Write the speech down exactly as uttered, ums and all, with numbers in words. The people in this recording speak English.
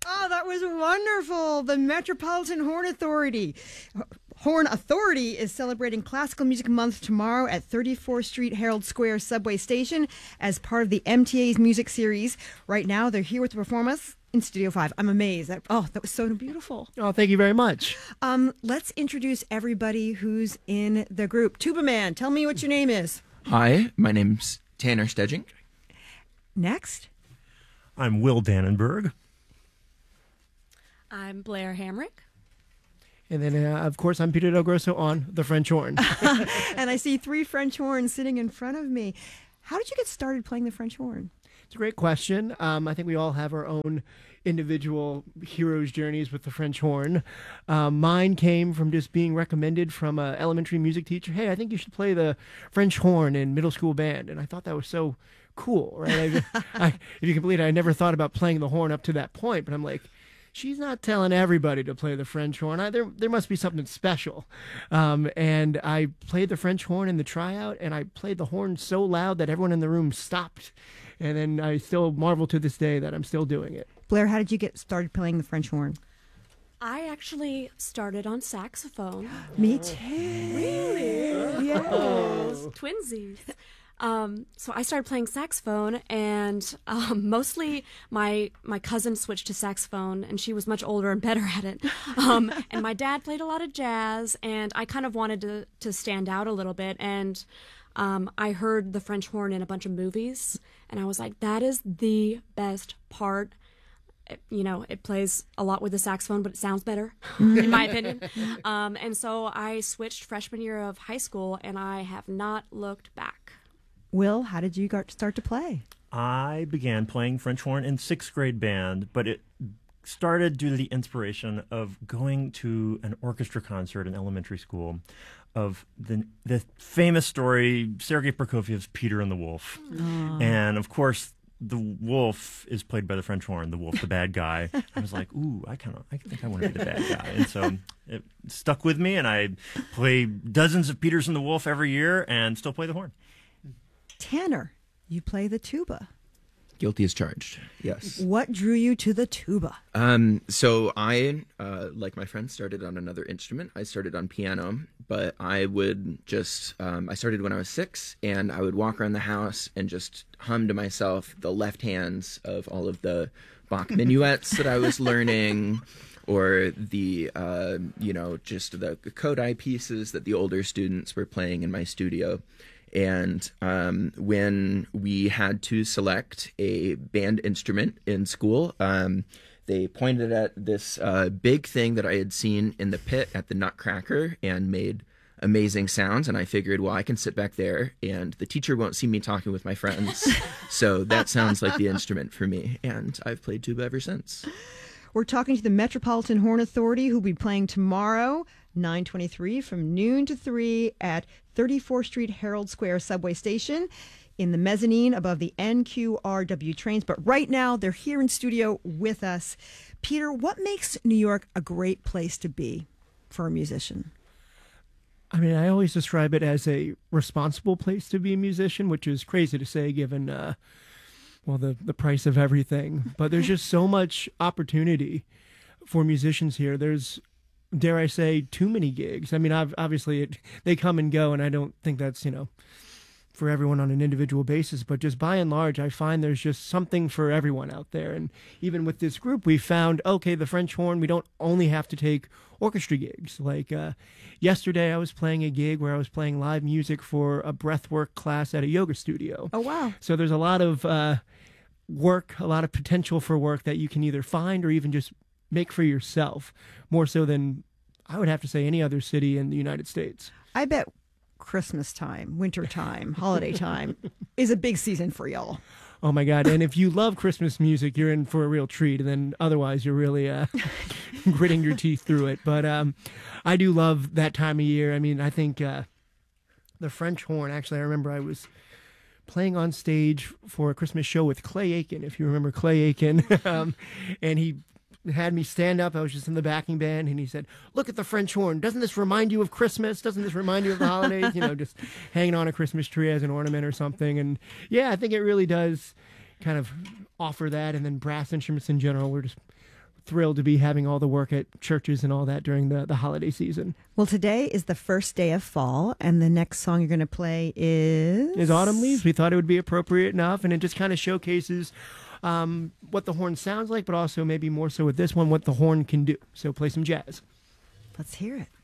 Oh, that was wonderful. The Metropolitan Horn Authority. Horn Authority is celebrating Classical Music Month tomorrow at thirty-fourth Street Herald Square Subway Station as part of the M T A's music series. Right now, they're here with the performance in Studio five. I'm amazed. That, oh, that was so beautiful. Oh, thank you very much. Um, let's introduce everybody who's in the group. Tuba Man, tell me what your name is. Hi, my name's Tanner Stedging. Next. I'm Will Dannenberg. I'm Blair Hamrick. And then, uh, of course, I'm Peter Del Grosso on the French horn. And I see three French horns sitting in front of me. How did you get started playing the French horn? It's a great question. Um, I think we all have our own individual hero's journeys with the French horn. Um, mine came from just being recommended from an elementary music teacher. Hey, I think you should play the French horn in middle school band. And I thought that was so cool, right? I, I, if you can believe it, I never thought about playing the horn up to that point, but I'm like, she's not telling everybody to play the French horn. I, there, there must be something special. Um, and I played the French horn in the tryout, and I played the horn so loud that everyone in the room stopped. And then I still marvel to this day that I'm still doing it. Blair, how did you get started playing the French horn? I actually started on saxophone. Me too. Really? Yes. Oh. Twinsies. Um, so I started playing saxophone, and um, mostly my my cousin switched to saxophone, and she was much older and better at it. Um, and my dad played a lot of jazz, and I kind of wanted to, to stand out a little bit. And um, I heard the French horn in a bunch of movies, and I was like, that is the best part. It, you know, it plays a lot with the saxophone, but it sounds better, in my opinion. Um, and so I switched freshman year of high school, and I have not looked back. Will, how did you start to play? I began playing French horn in sixth grade band, but it started due to the inspiration of going to an orchestra concert in elementary school of the the famous story, Sergei Prokofiev's Peter and the Wolf. Oh. And of course, the wolf is played by the French horn, the wolf, the bad guy. I was like, ooh, I kind of, I think I want to be the bad guy. And so it stuck with me, and I play dozens of Peters and the Wolf every year and still play the horn. Tanner, you play the tuba. Guilty as charged, yes. What drew you to the tuba? Um, so I, uh, like my friend, started on another instrument. I started on piano, but I would just, um, I started when I was six, and I would walk around the house and just hum to myself the left hands of all of the Bach minuets that I was learning, or the, uh, you know, just the Kodai pieces that the older students were playing in my studio. And um, when we had to select a band instrument in school, um, they pointed at this uh, big thing that I had seen in the pit at the Nutcracker and made amazing sounds. And I figured, well, I can sit back there and the teacher won't see me talking with my friends. So that sounds like the instrument for me. And I've played tuba ever since. We're talking to the Metropolitan Horn Authority, who'll be playing tomorrow, nine twenty-three, from noon to three at thirty-fourth Street Herald Square Subway Station in the mezzanine above the N Q R W trains. But right now, they're here in studio with us. Peter, what makes New York a great place to be for a musician? I mean, I always describe it as a responsible place to be a musician, which is crazy to say given, uh, well, the, the price of everything. But there's just so much opportunity for musicians here. There's, dare I say, too many gigs. I mean, I've, obviously, it, they come and go, and I don't think that's, you know, for everyone on an individual basis. But just by and large, I find there's just something for everyone out there. And even with this group, we found, okay, the French horn, we don't only have to take orchestra gigs. Like uh, yesterday, I was playing a gig where I was playing live music for a breathwork class at a yoga studio. Oh, wow. So there's a lot of uh, work, a lot of potential for work that you can either find or even just make for yourself, more so than, I would have to say, any other city in the United States. I bet Christmas time, winter time, holiday time is a big season for y'all. Oh, my God. And if you love Christmas music, you're in for a real treat. And then otherwise, you're really uh, gritting your teeth through it. But um, I do love that time of year. I mean, I think uh, the French horn, actually, I remember I was playing on stage for a Christmas show with Clay Aiken, if you remember Clay Aiken. um, and he had me stand up. I was just in the backing band, and he said, "Look at the French horn. Doesn't this remind you of Christmas? Doesn't this remind you of the holidays?" You know, just hanging on a Christmas tree as an ornament or something. And yeah, I think it really does kind of offer that. And then brass instruments in general, we're just thrilled to be having all the work at churches and all that during the, the holiday season. Well, today is the first day of fall, and the next song you're going to play is... Is Autumn Leaves. We thought it would be appropriate enough, and it just kind of showcases um, what the horn sounds like, but also maybe more so with this one, what the horn can do. So play some jazz. Let's hear it.